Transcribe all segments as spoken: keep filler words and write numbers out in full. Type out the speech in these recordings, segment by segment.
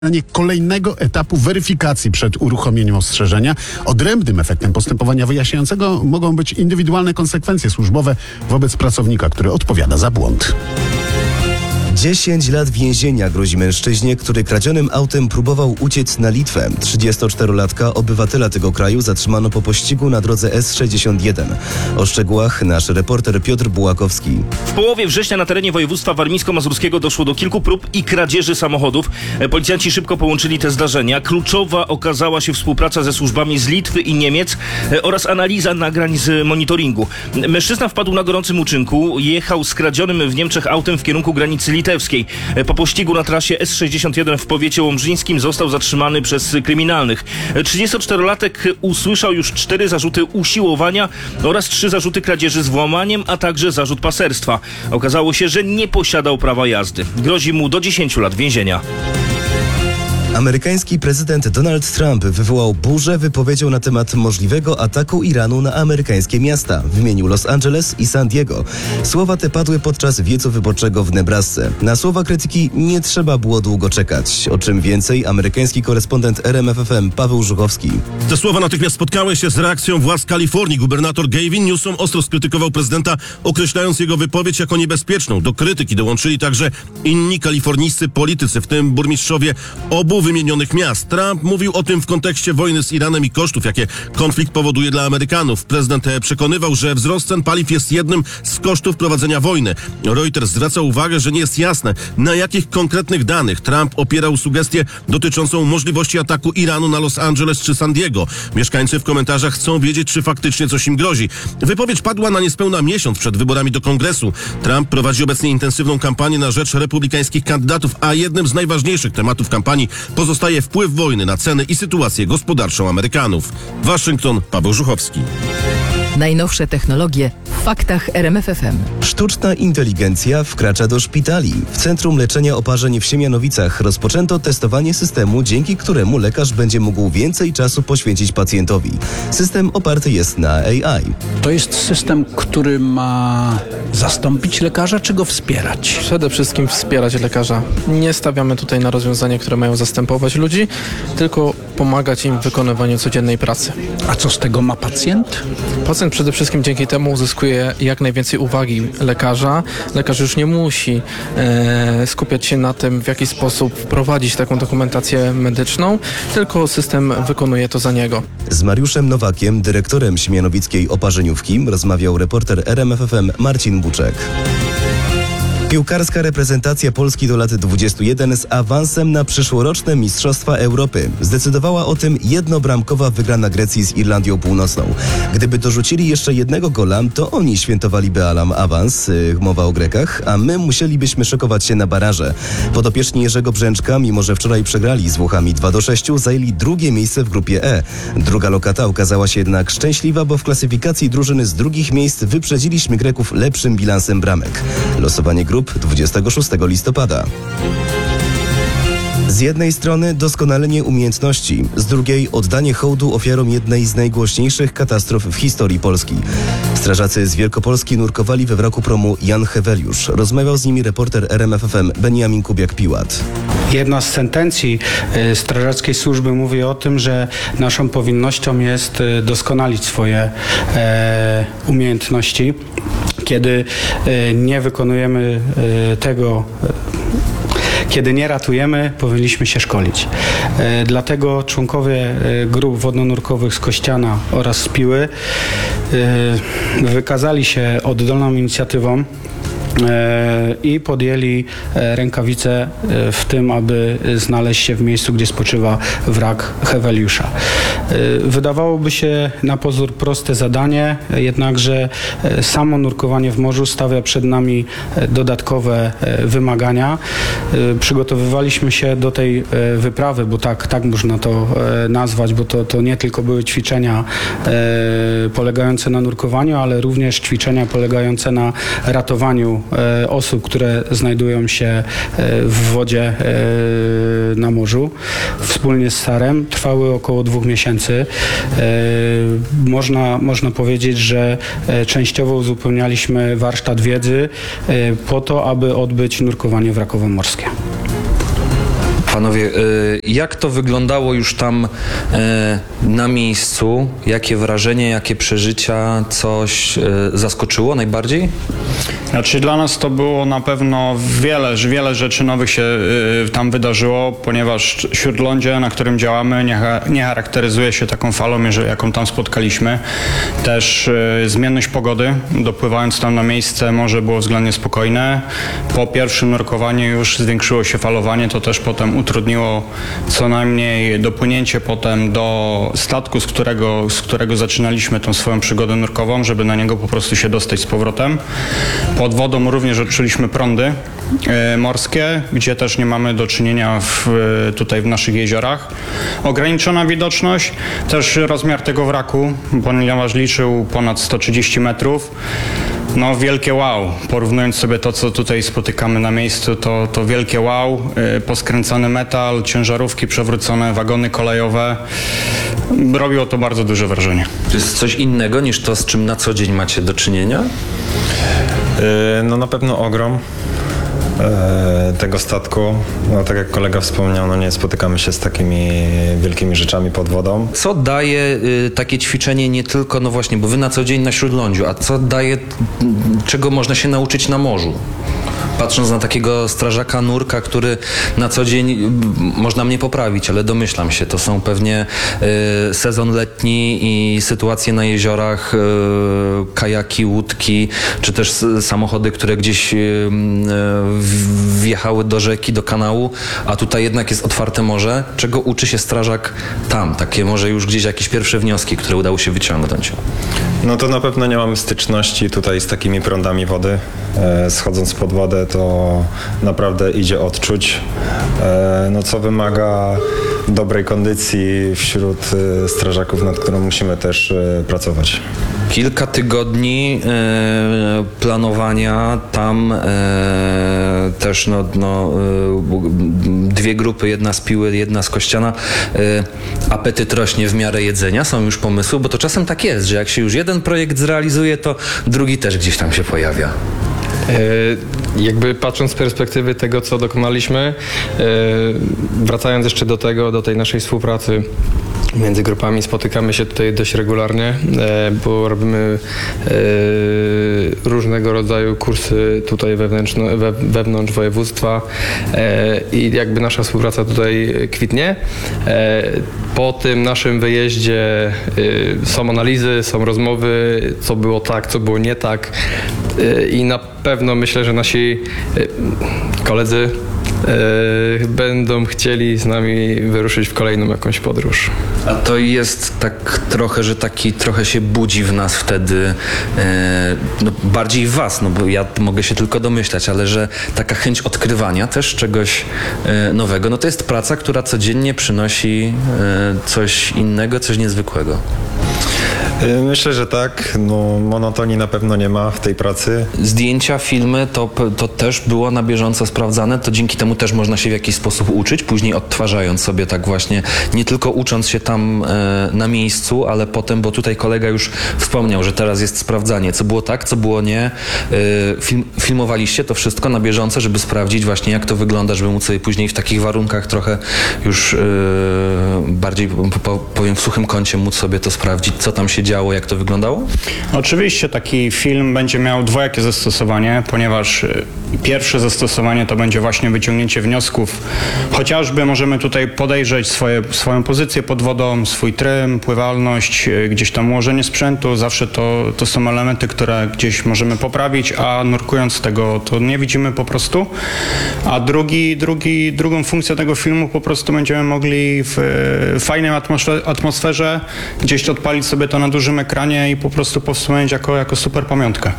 kolejnego etapu weryfikacji przed uruchomieniem ostrzeżenia. Odrębnym efektem postępowania wyjaśniającego mogą być indywidualne konsekwencje służbowe wobec pracownika, który odpowiada za błąd. dziesięć lat więzienia grozi mężczyźnie, który kradzionym autem próbował uciec na Litwę. trzydziestoczterolatka, obywatela tego kraju, zatrzymano po pościgu na drodze S sześćdziesiąt jeden. O szczegółach nasz reporter Piotr Bułakowski. W połowie września na terenie województwa warmińsko-mazurskiego doszło do kilku prób i kradzieży samochodów. Policjanci szybko połączyli te zdarzenia. Kluczowa okazała się współpraca ze służbami z Litwy i Niemiec oraz analiza nagrań z monitoringu. Mężczyzna wpadł na gorącym uczynku. Jechał skradzionym w Niemczech autem w kierunku granicy litewskiej. Po pościgu na trasie S sześćdziesiąt jeden w powiecie łomżyńskim został zatrzymany przez kryminalnych. trzydziestoczterolatek usłyszał już cztery zarzuty usiłowania oraz trzy zarzuty kradzieży z włamaniem, a także zarzut paserstwa. Okazało się, że nie posiadał prawa jazdy. Grozi mu do dziesięciu lat więzienia. Amerykański prezydent Donald Trump wywołał burzę wypowiedzią na temat możliwego ataku Iranu na amerykańskie miasta. Wymienił Los Angeles i San Diego. Słowa te padły podczas wiecu wyborczego w Nebrasce. Na słowa krytyki nie trzeba było długo czekać. O czym więcej amerykański korespondent R M F F M Paweł Żuchowski. Te słowa natychmiast spotkały się z reakcją władz Kalifornii. Gubernator Gavin Newsom ostro skrytykował prezydenta, określając jego wypowiedź jako niebezpieczną. Do krytyki dołączyli także inni kalifornijscy politycy, w tym burmistrzowie obu wymienionych miast. Trump mówił o tym w kontekście wojny z Iranem i kosztów, jakie konflikt powoduje dla Amerykanów. Prezydent przekonywał, że wzrost cen paliw jest jednym z kosztów prowadzenia wojny. Reuters zwraca uwagę, że nie jest jasne, na jakich konkretnych danych Trump opierał sugestię dotyczącą możliwości ataku Iranu na Los Angeles czy San Diego. Mieszkańcy w komentarzach chcą wiedzieć, czy faktycznie coś im grozi. Wypowiedź padła na niespełna miesiąc przed wyborami do Kongresu. Trump prowadzi obecnie intensywną kampanię na rzecz republikańskich kandydatów, a jednym z najważniejszych tematów kampanii pozostaje wpływ wojny na ceny i sytuację gospodarczą Amerykanów. Waszyngton, Paweł Żuchowski. Najnowsze technologie w faktach R M F F M. Sztuczna inteligencja wkracza do szpitali. W Centrum Leczenia Oparzeń w Siemianowicach rozpoczęto testowanie systemu, dzięki któremu lekarz będzie mógł więcej czasu poświęcić pacjentowi. System oparty jest na A I. To jest system, który ma zastąpić lekarza, czy go wspierać? Przede wszystkim wspierać lekarza. Nie stawiamy tutaj na rozwiązania, które mają zastępować ludzi, tylko pomagać im w wykonywaniu codziennej pracy. A co z tego ma pacjent? Pacjent przede wszystkim dzięki temu uzyskuje jak najwięcej uwagi lekarza. Lekarz już nie musi e, skupiać się na tym, w jaki sposób wprowadzić taką dokumentację medyczną, tylko system wykonuje to za niego. Z Mariuszem Nowakiem, dyrektorem siemianowickiej oparzeniówki, rozmawiał reporter R M F F M Marcin Buczek. Piłkarska reprezentacja Polski do lat dwudziestu jeden z awansem na przyszłoroczne Mistrzostwa Europy. Zdecydowała o tym jednobramkowa wygrana Grecji z Irlandią Północną. Gdyby dorzucili jeszcze jednego gola, to oni świętowaliby alam awans, yy, mowa o Grekach, a my musielibyśmy szykować się na baraże. Podopieczni Jerzego Brzęczka, mimo że wczoraj przegrali z Włochami dwa do sześciu, zajęli drugie miejsce w grupie E. Druga lokata okazała się jednak szczęśliwa, bo w klasyfikacji drużyny z drugich miejsc wyprzedziliśmy Greków lepszym bilansem bramek. Losowanie grup dwudziestego szóstego listopada. Z jednej strony doskonalenie umiejętności, z drugiej oddanie hołdu ofiarom jednej z najgłośniejszych katastrof w historii Polski. Strażacy z Wielkopolski nurkowali we wraku promu Jan Heweliusz. Rozmawiał z nimi reporter R M F F M Beniamin Kubiak-Piłat. Jedna z sentencji y, strażackiej służby mówi o tym, że naszą powinnością jest y, doskonalić swoje e, umiejętności. Kiedy y, nie wykonujemy y, tego, y, kiedy nie ratujemy, powinniśmy się szkolić. Y, dlatego członkowie y, grup wodno-nurkowych z Kościana oraz z Piły y, wykazali się oddolną inicjatywą i podjęli rękawice w tym, aby znaleźć się w miejscu, gdzie spoczywa wrak Heweliusza. Wydawałoby się na pozór proste zadanie, jednakże samo nurkowanie w morzu stawia przed nami dodatkowe wymagania. Przygotowywaliśmy się do tej wyprawy, bo tak, tak można to nazwać, bo to, to nie tylko były ćwiczenia polegające na nurkowaniu, ale również ćwiczenia polegające na ratowaniu osób, które znajdują się w wodzie na morzu. Wspólnie z Sarem trwały około dwóch miesięcy. Można, można powiedzieć, że częściowo uzupełnialiśmy warsztat wiedzy po to, aby odbyć nurkowanie wrakowo-morskie. Panowie, y, jak to wyglądało już tam y, na miejscu? Jakie wrażenie, jakie przeżycia, coś y, zaskoczyło najbardziej? Znaczy dla nas to było na pewno wiele, wiele rzeczy nowych się y, tam wydarzyło, ponieważ śródlądzie, na którym działamy, nie, nie charakteryzuje się taką falą, jeżeli, jaką tam spotkaliśmy. Też y, zmienność pogody, dopływając tam na miejsce, morze było względnie spokojne. Po pierwszym nurkowaniu już zwiększyło się falowanie, to też potem utrudniło co najmniej dopłynięcie potem do statku, z którego, z którego zaczynaliśmy tą swoją przygodę nurkową, żeby na niego po prostu się dostać z powrotem. Pod wodą również odczuliśmy prądy e, morskie, gdzie też nie mamy do czynienia w, tutaj w naszych jeziorach. Ograniczona widoczność, też rozmiar tego wraku, ponieważ liczył ponad sto trzydzieści metrów. No wielkie wow, porównując sobie to, co tutaj spotykamy na miejscu, to, to wielkie wow, yy, poskręcany metal, ciężarówki przewrócone, wagony kolejowe. Robiło to bardzo duże wrażenie. To jest coś innego niż to, z czym na co dzień macie do czynienia? No na pewno ogrom tego statku. No tak jak kolega wspomniał, no nie spotykamy się z takimi wielkimi rzeczami pod wodą. Co daje y, takie ćwiczenie nie tylko, no właśnie, bo wy na co dzień na śródlądziu, a co daje, czego można się nauczyć na morzu? Patrząc na takiego strażaka nurka, który na co dzień, można mnie poprawić, ale domyślam się, to są pewnie y, sezon letni i sytuacje na jeziorach, y, kajaki, łódki, czy też samochody, które gdzieś y, y, wjechały do rzeki, do kanału, a tutaj jednak jest otwarte morze. Czego uczy się strażak tam? Takie może już gdzieś jakieś pierwsze wnioski, które udało się wyciągnąć. No to na pewno nie mamy styczności tutaj z takimi prądami wody. E, schodząc pod wodę, to naprawdę idzie odczuć, e, no co wymaga dobrej kondycji wśród e, strażaków, nad którą musimy też e, pracować. Kilka tygodni e, planowania, tam e, też no, no, e, dwie grupy, jedna z Piły, jedna z Kościana. E, apetyt rośnie w miarę jedzenia, są już pomysły, bo to czasem tak jest, że jak się już jeden projekt zrealizuje, to drugi też gdzieś tam się pojawia. Jakby patrząc z perspektywy tego, co dokonaliśmy, wracając jeszcze do tego, do tej naszej współpracy między grupami, spotykamy się tutaj dość regularnie, bo robimy różnego rodzaju kursy tutaj wewnątrz, wewnątrz województwa i jakby nasza współpraca tutaj kwitnie. Po tym naszym wyjeździe są analizy, są rozmowy, co było tak, co było nie tak i na pewno myślę, że nasi koledzy Yy, będą chcieli z nami wyruszyć w kolejną jakąś podróż. A to jest tak trochę, że taki trochę się budzi w nas wtedy, yy, no bardziej w was, no bo ja mogę się tylko domyślać, ale że taka chęć odkrywania też czegoś yy, nowego, no to jest praca, która codziennie przynosi yy, coś innego, coś niezwykłego. Myślę, że tak. No, monotonii na pewno nie ma w tej pracy. Zdjęcia, filmy, to, to też było na bieżąco sprawdzane, to dzięki temu też można się w jakiś sposób uczyć, później odtwarzając sobie tak właśnie, nie tylko ucząc się tam e, na miejscu, ale potem, bo tutaj kolega już wspomniał, że teraz jest sprawdzanie, co było tak, co było nie. E, film, filmowaliście to wszystko na bieżąco, żeby sprawdzić właśnie, jak to wygląda, żeby móc sobie później w takich warunkach trochę już e, bardziej, po, powiem, w suchym kącie móc sobie to sprawdzić, co tam się działo, jak to wyglądało? Oczywiście taki film będzie miał dwojakie zastosowanie, ponieważ pierwsze zastosowanie to będzie właśnie wyciągnięcie wniosków. Chociażby możemy tutaj podejrzeć swoje, swoją pozycję pod wodą, swój trym, pływalność, gdzieś tam ułożenie sprzętu. Zawsze to, to są elementy, które gdzieś możemy poprawić, a nurkując tego to nie widzimy po prostu. A drugi, drugi, drugą funkcję tego filmu po prostu będziemy mogli w fajnej atmosferze gdzieś odpalić sobie to na dużym ekranie i po prostu powspominać jako, jako super pamiątkę.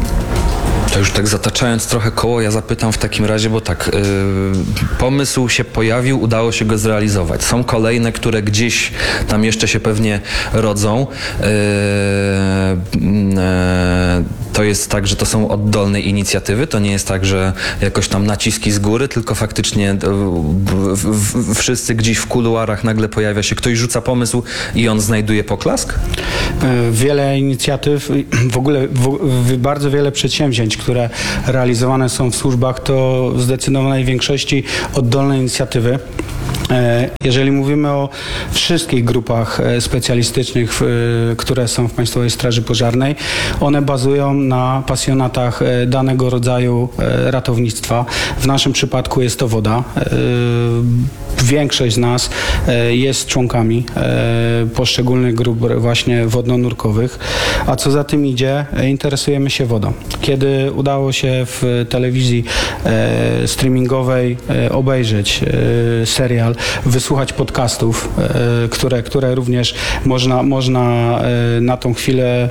To już tak zataczając trochę koło, ja zapytam w takim razie, bo tak, yy, pomysł się pojawił, udało się go zrealizować. Są kolejne, które gdzieś tam jeszcze się pewnie rodzą. Yy, yy, to jest tak, że to są oddolne inicjatywy, to nie jest tak, że jakoś tam naciski z góry, tylko faktycznie w, w, wszyscy gdzieś w kuluarach nagle pojawia się, ktoś rzuca pomysł i on znajduje poklask? Wiele inicjatyw, w ogóle w, w bardzo wiele przedsięwzięć, które realizowane są w służbach, to w zdecydowanej większości oddolne inicjatywy. Jeżeli mówimy o wszystkich grupach specjalistycznych, które są w Państwowej Straży Pożarnej, one bazują na pasjonatach danego rodzaju ratownictwa. W naszym przypadku jest to woda. Większość z nas jest członkami poszczególnych grup właśnie wodno-nurkowych, a co za tym idzie, interesujemy się wodą. Kiedy udało się w telewizji streamingowej obejrzeć serial, wysłuchać podcastów, które, które również można, można na tą chwilę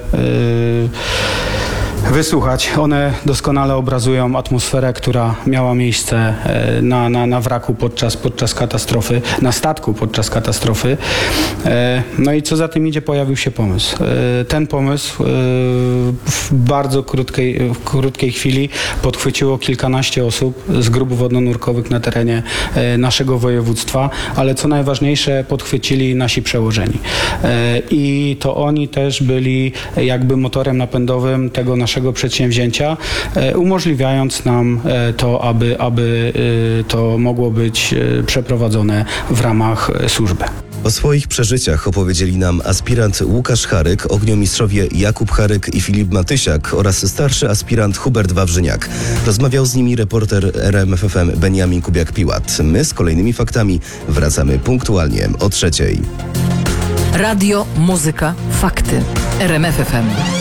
wysłuchać. One doskonale obrazują atmosferę, która miała miejsce na, na, na wraku podczas, podczas katastrofy, na statku podczas katastrofy. No i co za tym idzie, pojawił się pomysł. Ten pomysł w bardzo krótkiej, w krótkiej chwili podchwyciło kilkanaście osób z grup wodno-nurkowych na terenie naszego województwa, ale co najważniejsze, podchwycili nasi przełożeni. I to oni też byli jakby motorem napędowym tego naszego przedsięwzięcia, umożliwiając nam to, aby, aby to mogło być przeprowadzone w ramach służby. O swoich przeżyciach opowiedzieli nam aspirant Łukasz Charyk, ogniomistrzowie Jakub Charyk i Filip Matysiak oraz starszy aspirant Hubert Wawrzyniak. Rozmawiał z nimi reporter R M F F M Beniamin Kubiak-Piłat. My z kolejnymi faktami wracamy punktualnie o trzeciej. Radio, muzyka, fakty. R M F F M.